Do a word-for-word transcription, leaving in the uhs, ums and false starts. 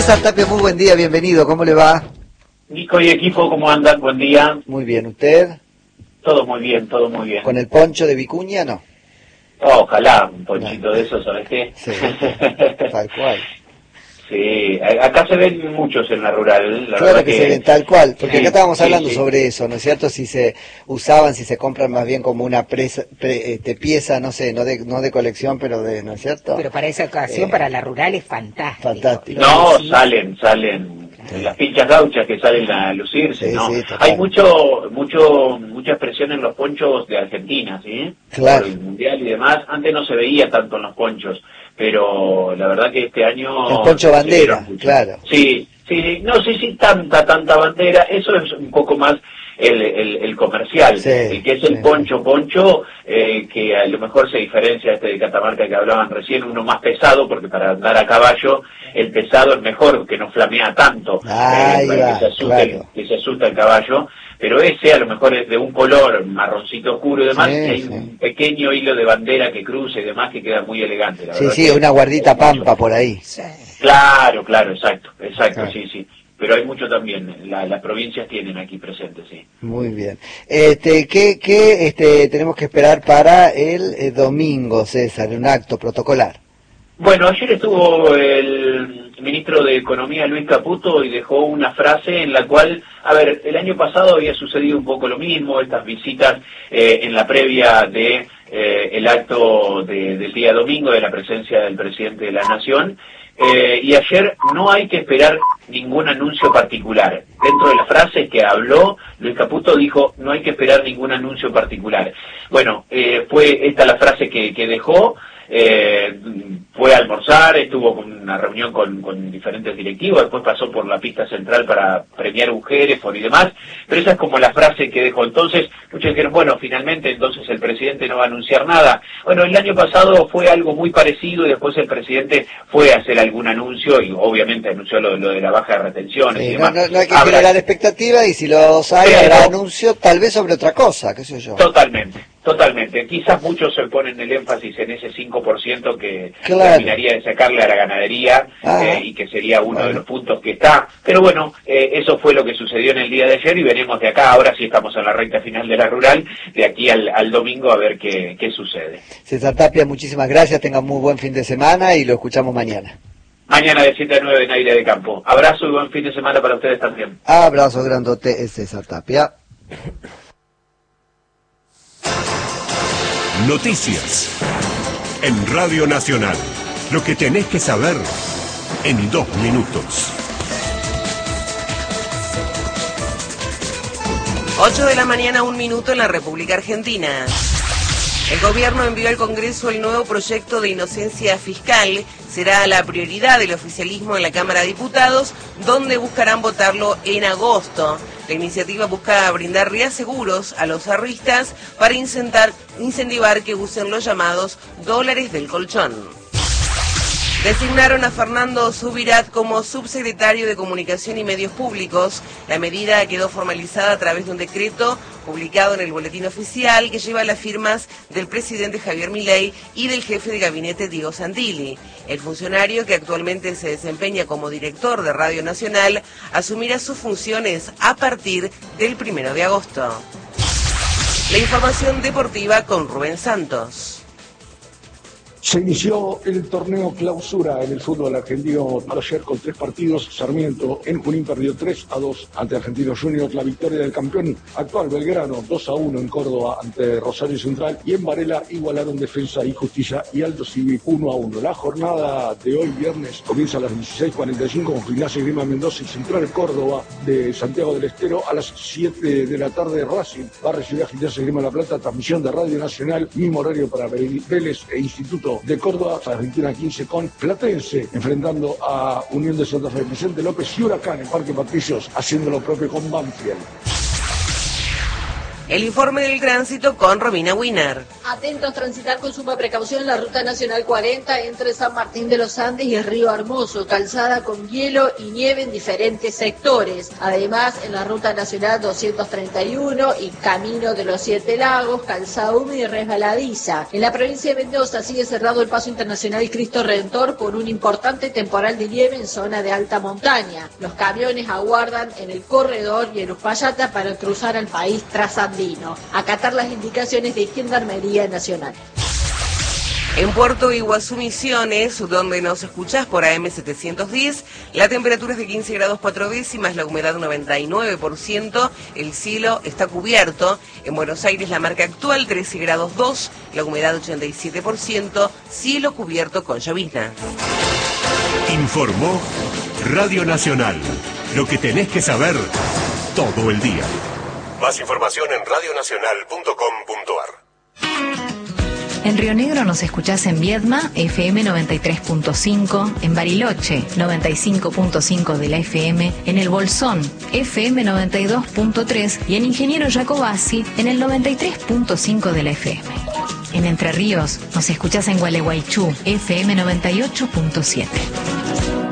César Tapia, muy buen día, bienvenido, ¿cómo le va? Nico y equipo, ¿cómo andan? Buen día. Muy bien, ¿usted? Todo muy bien, todo muy bien. ¿Con el poncho de Vicuña, no? Oh, ojalá, un ponchito no. de eso, ¿sabes qué? Sí, tal cual. Sí, acá se ven muchos en la rural. La claro verdad que, que se ven tal cual, porque sí, acá estábamos sí, hablando sí. sobre eso, ¿no es cierto? Si se usaban, si se compran más bien como una presa, pre, este, pieza, no sé, no de, no de colección, pero de, ¿no es cierto? Pero para esa ocasión, eh, para la rural es fantástico. Fantástico. No, sí. salen, salen. Sí. Las pinchas gauchas que salen a lucirse, sí, ¿no? Sí, Hay mucho, mucho, mucha expresión en los ponchos de Argentina, ¿sí? Claro. Por el mundial y demás. Antes no se veía tanto en los ponchos, pero la verdad que este año... El poncho bandera, claro. Sí, sí, no sé si tanta, tanta bandera, eso es un poco más el, el, el comercial, sí, el que es el sí, poncho, sí. poncho, eh, que a lo mejor se diferencia este de Catamarca que hablaban recién, uno más pesado, porque para andar a caballo, el pesado es mejor, que no flamea tanto, Ahí eh, va, que, se asuste, claro. que se asusta el caballo, pero ese a lo mejor es de un color marroncito oscuro y demás, sí, y hay sí. un pequeño hilo de bandera que cruza y demás que queda muy elegante, la Sí, verdad. sí, que una guardita pampa por ahí. Sí. Claro, claro, exacto, exacto, claro. sí, sí. Pero hay mucho también, la, las provincias tienen aquí presentes, sí. Muy bien. Este, ¿qué, qué este, tenemos que esperar para el eh, domingo, César, un acto protocolar? Bueno, ayer estuvo el ministro de Economía, Luis Caputo, y dejó una frase en la cual, a ver, el año pasado había sucedido un poco lo mismo, estas visitas eh, en la previa de eh, el acto de, del día domingo, de la presencia del presidente de la Nación, eh, y ayer no hay que esperar ningún anuncio particular. Dentro de las frases que habló, Luis Caputo dijo, no hay que esperar ningún anuncio particular. Bueno, eh, fue esta la frase que, que dejó. Eh, fue a almorzar, estuvo con una reunión con, con diferentes directivos, después pasó por la pista central para premiar mujeres y demás, pero esa es como la frase que dejó. Entonces, muchos dijeron, bueno, finalmente entonces el presidente no va a anunciar nada. Bueno, el año pasado fue algo muy parecido y después el presidente fue a hacer algún anuncio y obviamente anunció lo, lo de la baja de retenciones sí, y demás. No, no, no hay que Habrá... generar expectativas y si los hay, pero... habrá anuncio tal vez sobre otra cosa, qué sé yo. Totalmente. Totalmente. Quizás muchos se ponen el énfasis en ese cinco por ciento que claro. terminaría de sacarle a la ganadería ah, eh, y que sería uno bueno. de los puntos que está. Pero bueno, eh, eso fue lo que sucedió en el día de ayer y veremos de acá, ahora sí estamos en la recta final de la rural, de aquí al, al domingo a ver qué, qué sucede. César Tapia, muchísimas gracias, tengan muy buen fin de semana y lo escuchamos mañana. Mañana de siete a nueve en Aire de Campo. Abrazo y buen fin de semana para ustedes también. Abrazo grandote, es César Tapia. Noticias en Radio Nacional. Lo que tenés que saber en dos minutos. ocho de la mañana, un minuto en la República Argentina. El gobierno envió al Congreso el nuevo proyecto de inocencia fiscal. Será la prioridad del oficialismo en la Cámara de Diputados, donde buscarán votarlo en agosto. La iniciativa busca brindar reaseguros a los ahorristas para incentivar, incentivar que usen los llamados dólares del colchón. Designaron a Fernando Subirat como subsecretario de Comunicación y Medios Públicos. La medida quedó formalizada a través de un decreto publicado en el Boletín Oficial que lleva las firmas del presidente Javier Milei y del jefe de gabinete Diego Santilli. El funcionario, que actualmente se desempeña como director de Radio Nacional, asumirá sus funciones a partir del primero de agosto. La información deportiva con Rubén Santos. Se inició el torneo clausura en el fútbol argentino ayer con tres partidos. Sarmiento en Junín perdió tres a dos ante Argentinos Juniors. La victoria del campeón actual Belgrano dos a uno en Córdoba ante Rosario Central. Y en Varela igualaron Defensa y Justicia y Alto Civil uno a uno. La jornada de hoy viernes comienza a las dieciséis cuarenta y cinco con Gimnasia y Grima Mendoza y Central Córdoba de Santiago del Estero. A las siete de la tarde Racing va a recibir a Gimnasia y Grima La Plata. Transmisión de Radio Nacional, mismo horario para Vélez e Instituto de Córdoba, a las veintiuna quince con Platense, enfrentando a Unión de Santa Fe, Vicente López y Huracán en Parque Patricios, haciendo lo propio con Banfield. El informe del tránsito con Romina Wiener. Atentos, transitar con suma precaución en la Ruta Nacional cuarenta entre San Martín de los Andes y el Río Hermoso, calzada con hielo y nieve en diferentes sectores. Además, en la Ruta Nacional doscientos treinta y uno y Camino de los Siete Lagos, calzada húmeda y resbaladiza. En la provincia de Mendoza sigue cerrado el paso internacional Cristo Redentor por un importante temporal de nieve en zona de alta montaña. Los camiones aguardan en el corredor y en Uspallata para cruzar al país trasandino. Acatar las indicaciones de Gendarmería Nacional. En Puerto Iguazú, Misiones, donde nos escuchás por A M setecientos diez, la temperatura es de quince grados cuatro décimas, la humedad noventa y nueve por ciento, el cielo está cubierto. En Buenos Aires la marca actual trece grados dos, la humedad ochenta y siete por ciento, cielo cubierto con llovizna. Informó Radio Nacional, lo que tenés que saber todo el día. Más información en radio nacional punto com punto a r. En Río Negro nos escuchás en Viedma, F M noventa y tres punto cinco, en Bariloche, noventa y cinco punto cinco de la F M, en El Bolsón, F M noventa y dos punto tres y en Ingeniero Jacobasi, en el noventa y tres punto cinco de la F M. En Entre Ríos nos escuchás en Gualeguaychú, F M noventa y ocho punto siete.